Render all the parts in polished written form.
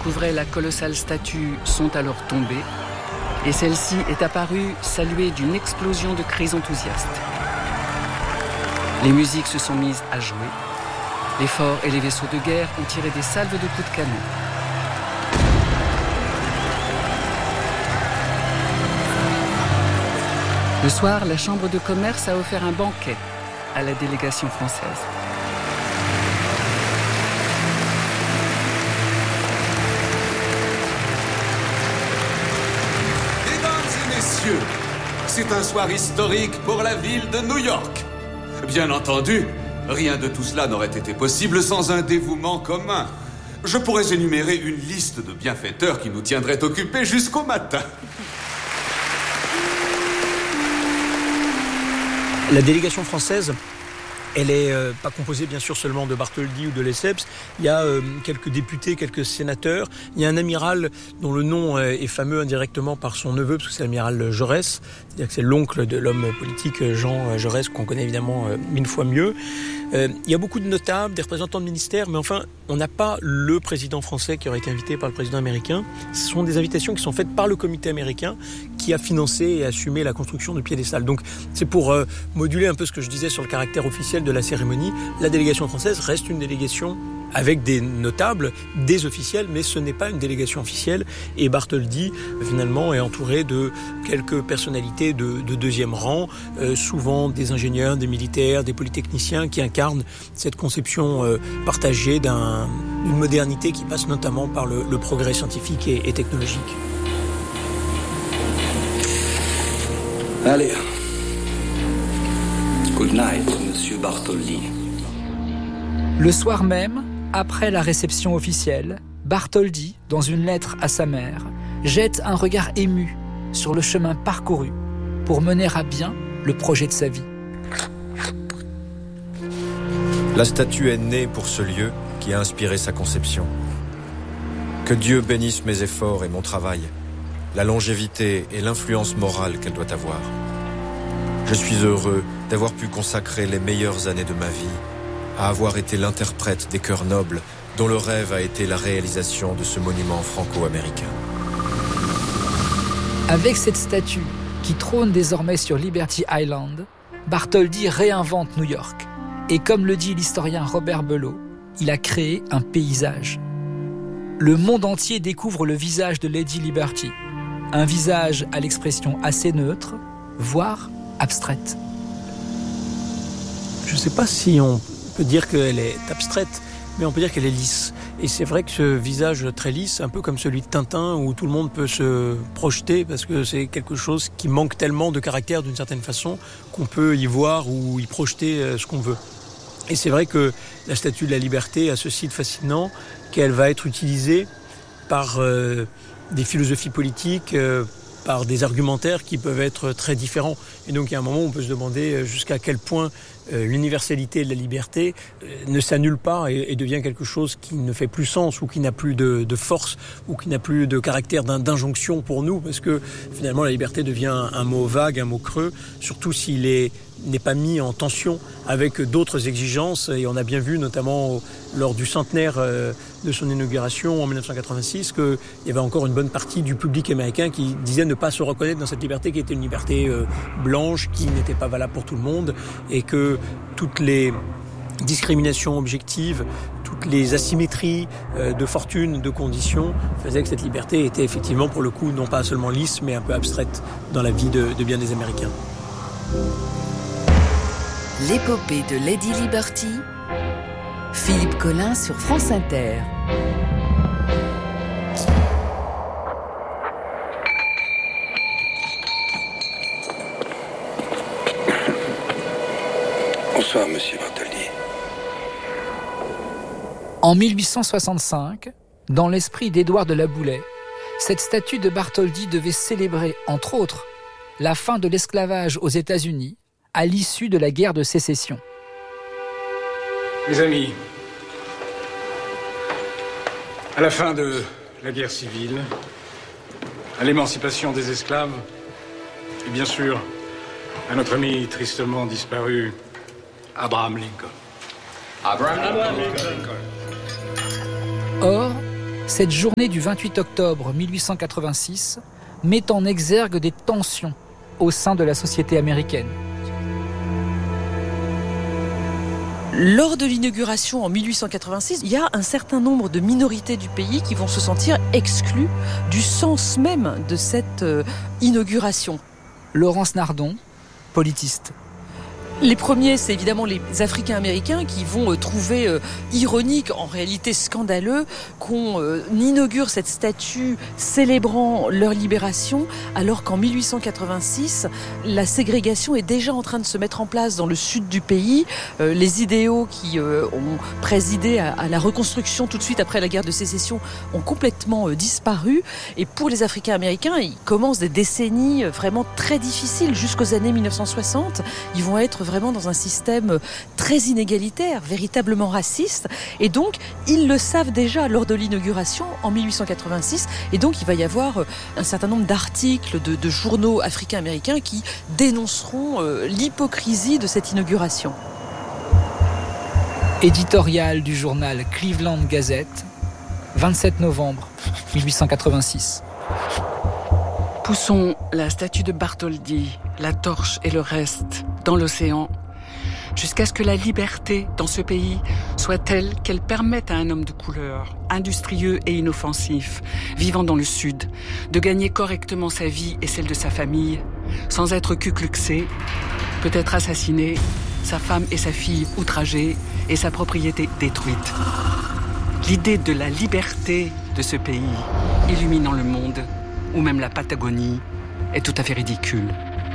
recouvraient la colossale statue sont alors tombées et celle-ci est apparue saluée d'une explosion de cris enthousiastes. Les musiques se sont mises à jouer. Les forts et les vaisseaux de guerre ont tiré des salves de coups de canon. Le soir, la Chambre de commerce a offert un banquet à la délégation française. Messieurs, c'est un soir historique pour la ville de New York. Bien entendu, rien de tout cela n'aurait été possible sans un dévouement commun. Je pourrais énumérer une liste de bienfaiteurs qui nous tiendraient occupés jusqu'au matin. La délégation française, elle est pas composée bien sûr seulement de Bartholdi ou de Lesseps. Il y a quelques députés, quelques sénateurs. Il y a un amiral dont le nom est fameux indirectement par son neveu, parce que c'est l'amiral Jaurès. C'est-à-dire que c'est l'oncle de l'homme politique Jean Jaurès, qu'on connaît évidemment 1000 fois mieux. Il y a beaucoup de notables, des représentants de ministères, mais enfin, on n'a pas le président français qui aurait été invité par le président américain. Ce sont des invitations qui sont faites par le comité américain qui a financé et assumé la construction de piédestals. Donc c'est pour moduler un peu ce que je disais sur le caractère officiel de la cérémonie. La délégation française reste une délégation avec des notables, des officiels, mais ce n'est pas une délégation officielle. Et Bartholdi, finalement, est entouré de quelques personnalités de deuxième rang, souvent des ingénieurs, des militaires, des polytechniciens qui incarnent cette conception partagée d'une modernité qui passe notamment par le progrès scientifique et technologique. Allez. Good night, monsieur Bartholdi. Le soir même, après la réception officielle, Bartholdi, dans une lettre à sa mère, jette un regard ému sur le chemin parcouru pour mener à bien le projet de sa vie. La statue est née pour ce lieu qui a inspiré sa conception. Que Dieu bénisse mes efforts et mon travail, la longévité et l'influence morale qu'elle doit avoir. Je suis heureux d'avoir pu consacrer les meilleures années de ma vie à avoir été l'interprète des cœurs nobles dont le rêve a été la réalisation de ce monument franco-américain. Avec cette statue qui trône désormais sur Liberty Island, Bartholdi réinvente New York. Et comme le dit l'historien Robert Belot, il a créé un paysage. Le monde entier découvre le visage de Lady Liberty. Un visage à l'expression assez neutre, voire abstraite. Je ne sais pas si on peut dire qu'elle est abstraite, mais on peut dire qu'elle est lisse. Et c'est vrai que ce visage très lisse, un peu comme celui de Tintin, où tout le monde peut se projeter, parce que c'est quelque chose qui manque tellement de caractère d'une certaine façon, qu'on peut y voir ou y projeter ce qu'on veut. Et c'est vrai que la Statue de la Liberté a ceci de fascinant, qu'elle va être utilisée par des philosophies politiques, par des argumentaires qui peuvent être très différents. Et donc il y a un moment où on peut se demander jusqu'à quel point l'universalité de la liberté ne s'annule pas et devient quelque chose qui ne fait plus sens ou qui n'a plus de force ou qui n'a plus de caractère d'injonction pour nous, parce que finalement la liberté devient un mot vague, un mot creux, surtout s'il n'est pas mis en tension avec d'autres exigences. Et on a bien vu notamment lors du centenaire de son inauguration en 1986 qu'il y avait encore une bonne partie du public américain qui disait ne pas se reconnaître dans cette liberté qui était une liberté blanche, qui n'était pas valable pour tout le monde, et que toutes les discriminations objectives, toutes les asymétries de fortune, de conditions faisaient que cette liberté était effectivement pour le coup non pas seulement lisse mais un peu abstraite dans la vie de bien des Américains. L'épopée de Lady Liberty, Philippe Collin sur France Inter. Bonsoir, monsieur Bartholdi. En 1865, dans l'esprit d'Édouard de La Boulaye, cette statue de Bartholdi devait célébrer, entre autres, la fin de l'esclavage aux États-Unis à l'issue de la guerre de sécession. Mes amis, à la fin de la guerre civile, à l'émancipation des esclaves, et bien sûr à notre ami tristement disparu, Abraham Lincoln. Or, Cette journée du 28 octobre 1886 met en exergue des tensions au sein de la société américaine. Lors de l'inauguration en 1886, il y a un certain nombre de minorités du pays qui vont se sentir exclues du sens même de cette inauguration. Laurence Nardon, politiste. Les premiers, c'est évidemment les Africains-Américains qui vont trouver ironique, en réalité scandaleux, qu'on inaugure cette statue célébrant leur libération, alors qu'en 1886, la ségrégation est déjà en train de se mettre en place dans le sud du pays. Les idéaux qui ont présidé à la reconstruction tout de suite après la guerre de sécession ont complètement disparu. Et pour les Africains-Américains, ils commencent des décennies vraiment très difficiles jusqu'aux années 1960. Ils vont être vraiment dans un système très inégalitaire, véritablement raciste. Et donc, ils le savent déjà lors de l'inauguration en 1886. Et donc, il va y avoir un certain nombre d'articles de journaux africains-américains qui dénonceront l'hypocrisie de cette inauguration. Éditorial du journal Cleveland Gazette, 27 novembre 1886. Poussons la statue de Bartholdi, la torche et le reste dans l'océan, jusqu'à ce que la liberté dans ce pays soit telle qu'elle permette à un homme de couleur, industrieux et inoffensif, vivant dans le Sud, de gagner correctement sa vie et celle de sa famille, sans être ku-kluxé, peut-être assassiné, sa femme et sa fille outragées et sa propriété détruite. L'idée de la liberté de ce pays, illuminant le monde, ou même la Patagonie, est tout à fait ridicule.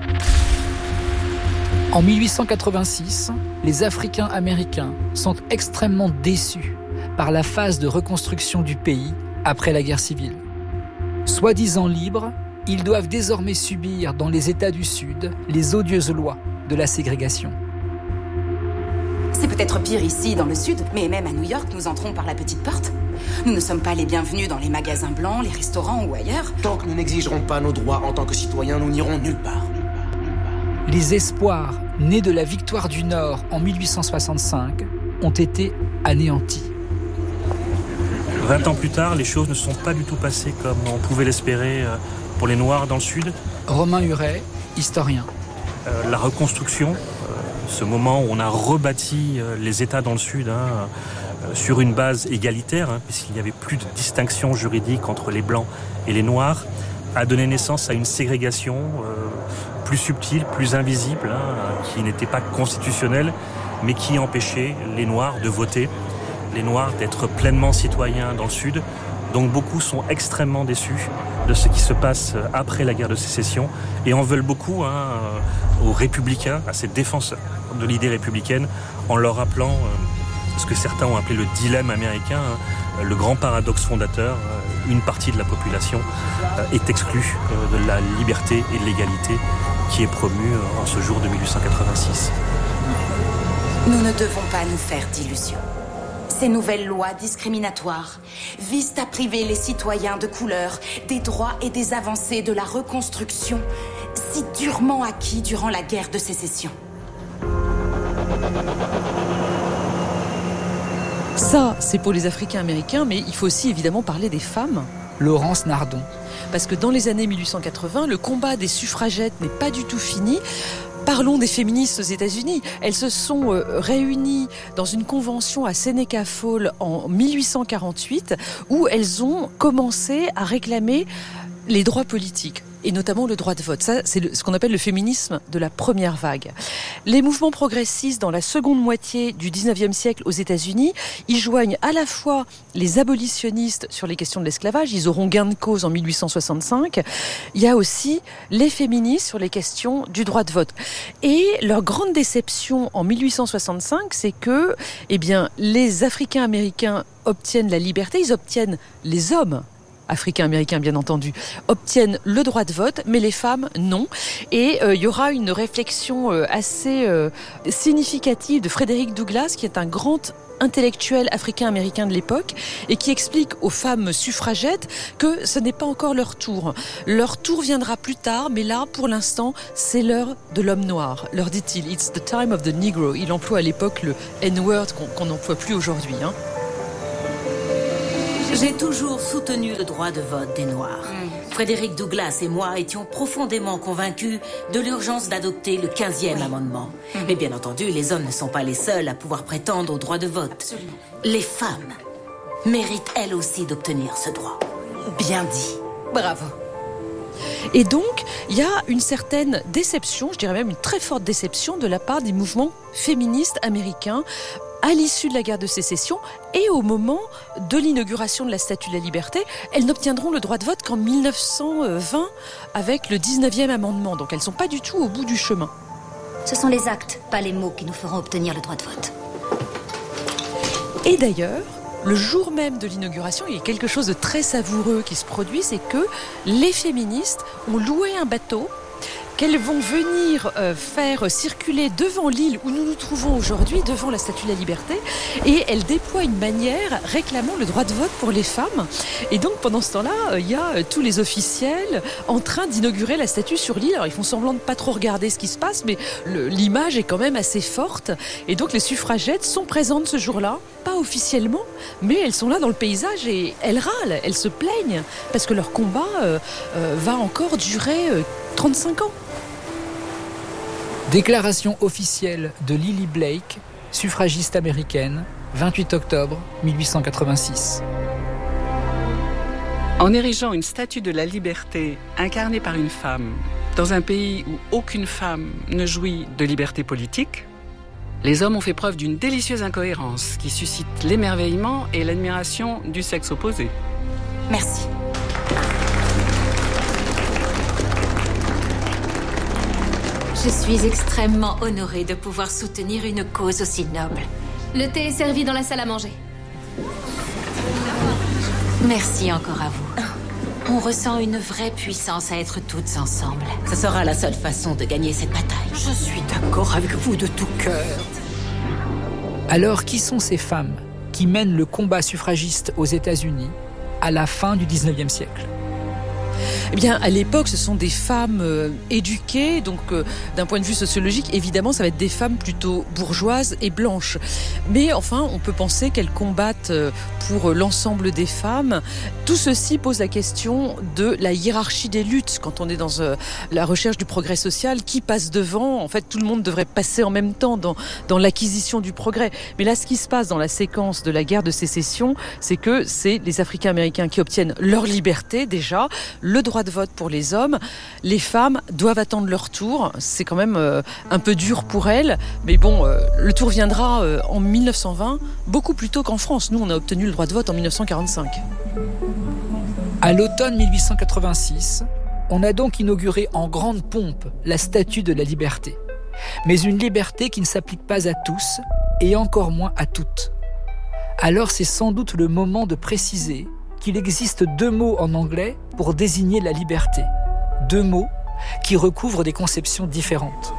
En 1886, les Africains-Américains sont extrêmement déçus par la phase de reconstruction du pays après la guerre civile. Soi-disant libres, ils doivent désormais subir dans les États du Sud les odieuses lois de la ségrégation. C'est peut-être pire ici, dans le Sud, mais même à New York, nous entrons par la petite porte. Nous ne sommes pas les bienvenus dans les magasins blancs, les restaurants ou ailleurs. Tant que nous n'exigerons pas nos droits en tant que citoyens, nous n'irons nulle part. Les espoirs nés de la victoire du Nord en 1865 ont été anéantis. 20 ans plus tard, les choses ne sont pas du tout passées comme on pouvait l'espérer pour les Noirs dans le Sud. Romain Huret, historien. La reconstruction, ce moment où on a rebâti les États dans le Sud sur une base égalitaire, puisqu'il n'y avait plus de distinction juridique entre les Blancs et les Noirs, a donné naissance à une ségrégation plus subtile, plus invisible, qui n'était pas constitutionnelle, mais qui empêchait les Noirs de voter, les Noirs d'être pleinement citoyens dans le Sud. Donc beaucoup sont extrêmement déçus de ce qui se passe après la guerre de sécession et en veulent beaucoup aux républicains, à ces défenseurs de l'idée républicaine, en leur rappelant ce que certains ont appelé le dilemme américain, le grand paradoxe fondateur. Une partie de la population est exclue de la liberté et de l'égalité qui est promue en ce jour de 1886. Nous ne devons pas nous faire d'illusions. Ces nouvelles lois discriminatoires visent à priver les citoyens de couleur des droits et des avancées de la reconstruction si durement acquis durant la guerre de sécession. Ça, c'est pour les Africains-Américains, mais il faut aussi évidemment parler des femmes. Laurence Nardon. Parce que dans les années 1880, le combat des suffragettes n'est pas du tout fini. Parlons des féministes aux États-Unis. Elles se sont réunies dans une convention à Seneca Falls en 1848 où elles ont commencé à réclamer les droits politiques et notamment le droit de vote. Ça, c'est ce qu'on appelle le féminisme de la première vague. Les mouvements progressistes dans la seconde moitié du 19e siècle aux États-Unis, ils joignent à la fois les abolitionnistes sur les questions de l'esclavage, ils auront gain de cause en 1865. Il y a aussi les féministes sur les questions du droit de vote. Et leur grande déception en 1865, c'est que, les Africains-Américains obtiennent la liberté, ils obtiennent les hommes Africains-Américains bien entendu, obtiennent le droit de vote, mais les femmes, non. Et il y aura une réflexion assez significative de Frederick Douglass, qui est un grand intellectuel africain-américain de l'époque, et qui explique aux femmes suffragettes que ce n'est pas encore leur tour. Leur tour viendra plus tard, mais là, pour l'instant, c'est l'heure de l'homme noir. Leur dit-il, « It's the time of the Negro ». Il emploie à l'époque le N-word qu'on n'emploie plus aujourd'hui. J'ai toujours soutenu le droit de vote des Noirs. Frédéric Douglass et moi étions profondément convaincus de l'urgence d'adopter le 15e amendement. Mais bien entendu, les hommes ne sont pas les seuls à pouvoir prétendre au droit de vote. Absolument. Les femmes méritent elles aussi d'obtenir ce droit. Bien dit. Bravo. Et donc, il y a une certaine déception, je dirais même une très forte déception de la part des mouvements féministes américains à l'issue de la guerre de sécession et au moment de l'inauguration de la Statue de la Liberté. Elles n'obtiendront le droit de vote qu'en 1920 avec le 19e amendement. Donc elles ne sont pas du tout au bout du chemin. Ce sont les actes, pas les mots, qui nous feront obtenir le droit de vote. Et d'ailleurs, le jour même de l'inauguration, il y a quelque chose de très savoureux qui se produit, c'est que les féministes ont loué un bateau qu'elles vont venir faire circuler devant l'île où nous nous trouvons aujourd'hui, devant la Statue de la Liberté, et elles déploient une bannière réclamant le droit de vote pour les femmes. Et donc pendant ce temps-là, il y a tous les officiels en train d'inaugurer la statue sur l'île. Alors ils font semblant de pas trop regarder ce qui se passe, mais l'image est quand même assez forte. Et donc les suffragettes sont présentes ce jour-là, pas officiellement, mais elles sont là dans le paysage et elles râlent, elles se plaignent, parce que leur combat va encore durer 35 ans. Déclaration officielle de Lily Blake, suffragiste américaine, 28 octobre 1886. En érigeant une statue de la liberté incarnée par une femme dans un pays où aucune femme ne jouit de liberté politique, les hommes ont fait preuve d'une délicieuse incohérence qui suscite l'émerveillement et l'admiration du sexe opposé. Merci. Je suis extrêmement honorée de pouvoir soutenir une cause aussi noble. Le thé est servi dans la salle à manger. Merci encore à vous. On ressent une vraie puissance à être toutes ensemble. Ce sera la seule façon de gagner cette bataille. Je suis d'accord avec vous de tout cœur. Alors, qui sont ces femmes qui mènent le combat suffragiste aux États-Unis à la fin du 19e siècle ? Eh bien, à l'époque, ce sont des femmes éduquées, donc d'un point de vue sociologique, évidemment, ça va être des femmes plutôt bourgeoises et blanches. Mais enfin, on peut penser qu'elles combattent pour l'ensemble des femmes. Tout ceci pose la question de la hiérarchie des luttes. Quand on est dans la recherche du progrès social, qui passe devant ? En fait, tout le monde devrait passer en même temps dans l'acquisition du progrès. Mais là, ce qui se passe dans la séquence de la guerre de sécession, c'est que c'est les Africains-Américains qui obtiennent leur liberté déjà, le droit de vote pour les hommes. Les femmes doivent attendre leur tour. C'est quand même un peu dur pour elles. Mais bon, le tour viendra en 1920, beaucoup plus tôt qu'en France. Nous, on a obtenu le droit de vote en 1945. À l'automne 1886, on a donc inauguré en grande pompe la Statue de la Liberté. Mais une liberté qui ne s'applique pas à tous et encore moins à toutes. Alors c'est sans doute le moment de préciser qu'il existe 2 mots en anglais pour désigner la liberté. 2 mots qui recouvrent des conceptions différentes.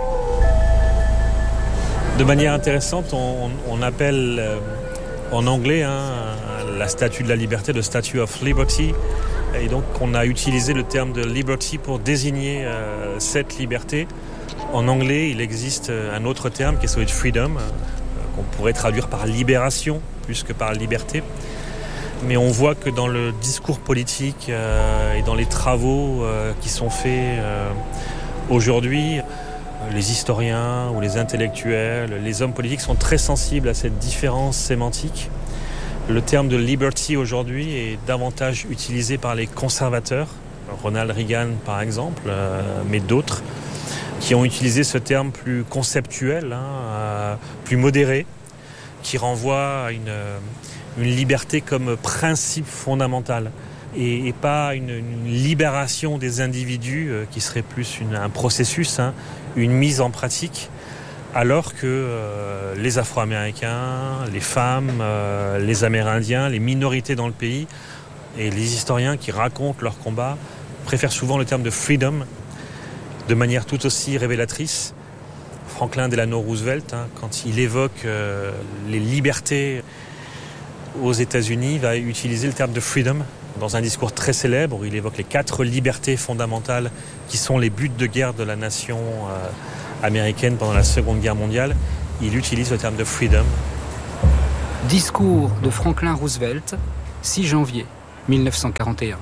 De manière intéressante, on appelle en anglais la statue de la liberté, le Statue of Liberty. Et donc on a utilisé le terme de liberty pour désigner cette liberté. En anglais, il existe un autre terme qui est celui de freedom, qu'on pourrait traduire par libération plus que par liberté. Mais on voit que dans le discours politique et dans les travaux qui sont faits aujourd'hui, les historiens ou les intellectuels, les hommes politiques sont très sensibles à cette différence sémantique. Le terme de liberty aujourd'hui est davantage utilisé par les conservateurs, Ronald Reagan par exemple, mais d'autres, qui ont utilisé ce terme plus conceptuel, plus modéré, qui renvoie à une liberté comme principe fondamental et pas une libération des individus qui serait plus un processus, une mise en pratique, alors que les Afro-Américains, les femmes, les Amérindiens, les minorités dans le pays et les historiens qui racontent leur combat préfèrent souvent le terme de freedom de manière tout aussi révélatrice. Franklin Delano Roosevelt, quand il évoque les libertés aux États-Unis, va utiliser le terme de freedom dans un discours très célèbre où il évoque les 4 libertés fondamentales qui sont les buts de guerre de la nation américaine pendant la Seconde Guerre mondiale. Il utilise le terme de freedom. Discours de Franklin Roosevelt, 6 janvier 1941.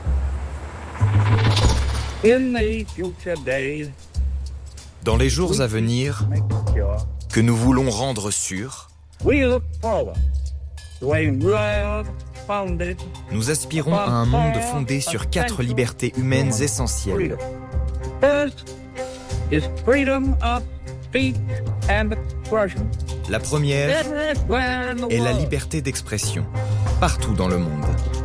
Dans les jours à venir, que nous voulons rendre sûrs, nous aspirons à un monde fondé sur 4 libertés humaines essentielles. La première est la liberté d'expression, partout dans le monde.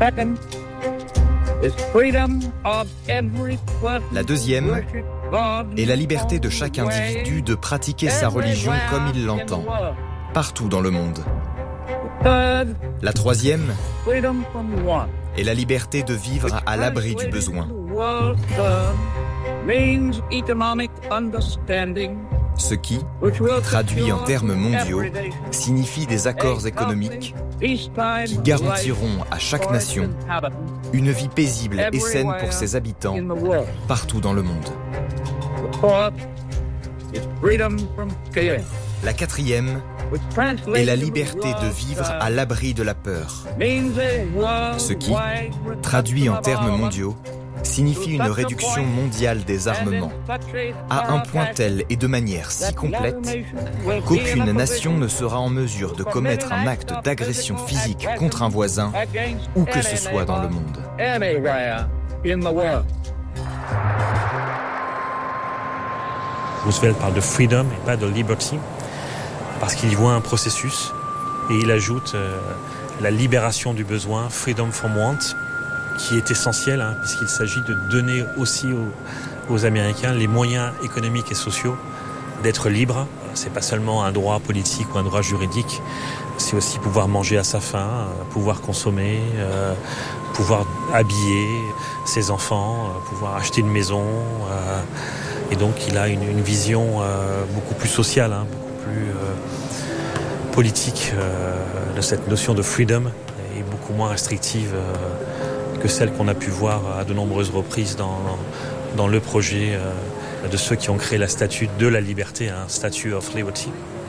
La deuxième est la liberté de chaque individu de pratiquer sa religion comme il l'entend, partout dans le monde. La troisième est la liberté de vivre à l'abri du besoin. Ce qui, traduit en termes mondiaux, signifie des accords économiques qui garantiront à chaque nation une vie paisible et saine pour ses habitants partout dans le monde. La quatrième est la liberté de vivre à l'abri de la peur. Ce qui, traduit en termes mondiaux, signifie une réduction mondiale des armements, à un point tel et de manière si complète qu'aucune nation ne sera en mesure de commettre un acte d'agression physique contre un voisin, où que ce soit dans le monde. Roosevelt parle de freedom et pas de liberty, parce qu'il y voit un processus, et il ajoute la libération du besoin, freedom from want, qui est essentiel, puisqu'il s'agit de donner aussi aux Américains les moyens économiques et sociaux d'être libres. C'est pas seulement un droit politique ou un droit juridique, c'est aussi pouvoir manger à sa faim, pouvoir consommer, pouvoir habiller ses enfants, pouvoir acheter une maison. Et donc il a une vision beaucoup plus sociale, beaucoup plus politique de cette notion de freedom, et beaucoup moins restrictive que celle qu'on a pu voir à de nombreuses reprises dans le projet de ceux qui ont créé la statue de la liberté, Statue of Liberty.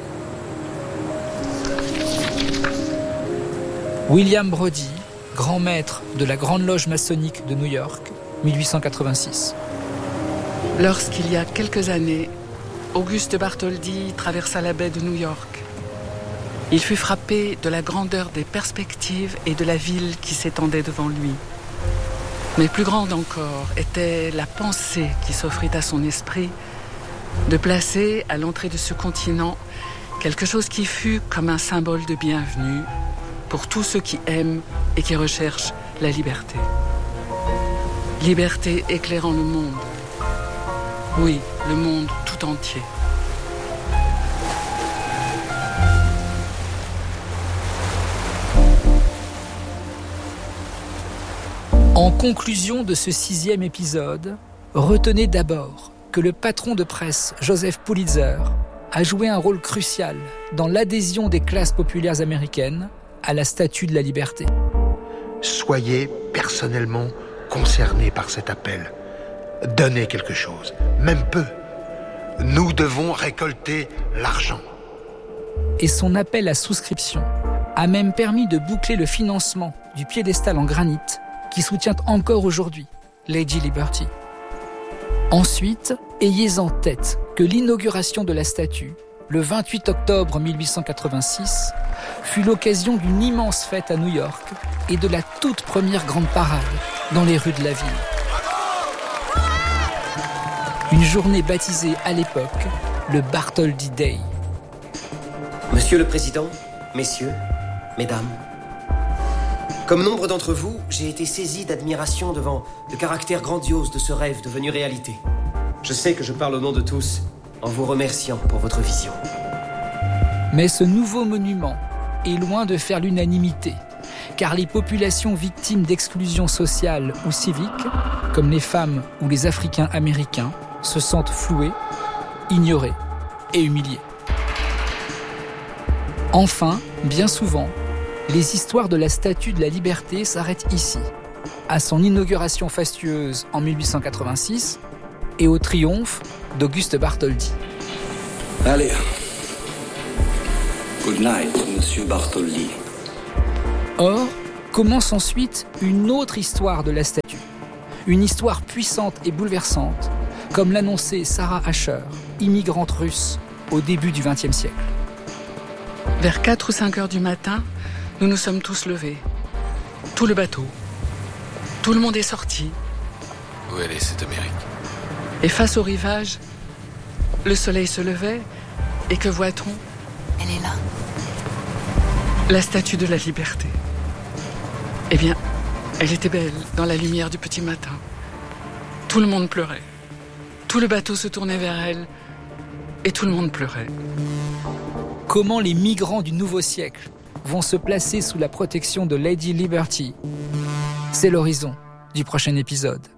William Brodie, grand maître de la Grande Loge maçonnique de New York, 1886. Lorsqu'il y a quelques années, Auguste Bartholdi traversa la baie de New York, il fut frappé de la grandeur des perspectives et de la ville qui s'étendait devant lui. Mais plus grande encore était la pensée qui s'offrit à son esprit de placer à l'entrée de ce continent quelque chose qui fut comme un symbole de bienvenue pour tous ceux qui aiment et qui recherchent la liberté. Liberté éclairant le monde. Oui, le monde tout entier. En conclusion de ce 6e épisode, retenez d'abord que le patron de presse Joseph Pulitzer a joué un rôle crucial dans l'adhésion des classes populaires américaines à la Statue de la Liberté. Soyez personnellement concernés par cet appel. Donnez quelque chose, même peu. Nous devons récolter l'argent. Et son appel à souscription a même permis de boucler le financement du piédestal en granit qui soutient encore aujourd'hui Lady Liberty. Ensuite, ayez en tête que l'inauguration de la statue, le 28 octobre 1886, fut l'occasion d'une immense fête à New York et de la toute première grande parade dans les rues de la ville. Une journée baptisée à l'époque le Bartholdi Day. Monsieur le Président, messieurs, mesdames, comme nombre d'entre vous, j'ai été saisi d'admiration devant le caractère grandiose de ce rêve devenu réalité. Je sais que je parle au nom de tous en vous remerciant pour votre vision. Mais ce nouveau monument est loin de faire l'unanimité, car les populations victimes d'exclusion sociale ou civique, comme les femmes ou les Africains américains, se sentent floués, ignorés et humiliés. Enfin, bien souvent, les histoires de la Statue de la Liberté s'arrêtent ici, à son inauguration fastueuse en 1886 et au triomphe d'Auguste Bartholdi. Allez. Good night, monsieur Bartholdi. Or, Commence ensuite une autre histoire de la statue. Une histoire puissante et bouleversante, comme l'annonçait Sarah Asher, immigrante russe, au début du XXe siècle. Vers 4 ou 5 heures du matin, nous nous sommes tous levés. Tout le bateau. Tout le monde est sorti. Où elle est, cette Amérique? Et face au rivage, le soleil se levait, et que voit-on? Elle est là. La statue de la liberté. Eh bien, elle était belle dans la lumière du petit matin. Tout le monde pleurait. Tout le bateau se tournait vers elle, et tout le monde pleurait. Comment les migrants du nouveau siècle vont se placer sous la protection de Lady Liberty? C'est l'horizon du prochain épisode.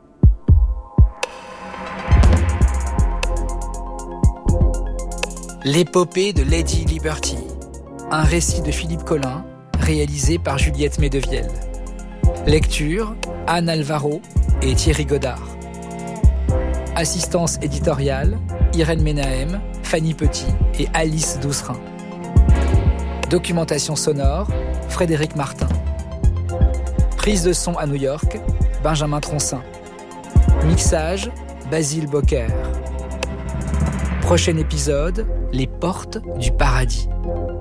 L'épopée de Lady Liberty, un récit de Philippe Collin, réalisé par Juliette Medevielle. Lecture, Anne Alvaro et Thierry Godard. Assistance éditoriale, Irène Ménahem, Fanny Petit et Alice Doucerin. Documentation sonore, Frédéric Martin. Prise de son à New York, Benjamin Troncin. Mixage, Basile Bocquer. Prochain épisode, les portes du paradis.